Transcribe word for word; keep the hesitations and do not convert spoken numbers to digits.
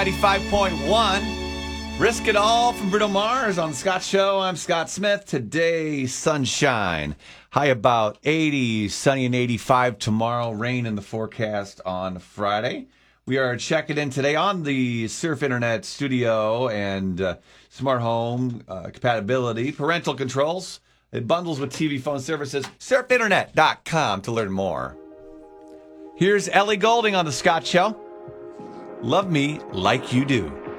ninety-five point one. Risk It All from Bruno Mars on The Scott Show. I'm Scott Smith. Today, sunshine. High about eighty, sunny and eighty-five tomorrow. Rain in the forecast on Friday. We are checking in today on the Surf Internet Studio and uh, smart home uh, compatibility, parental controls. It bundles with T V phone services. surf internet dot com to learn more. Here's Ellie Goulding on The Scott Show. Love Me Like You Do.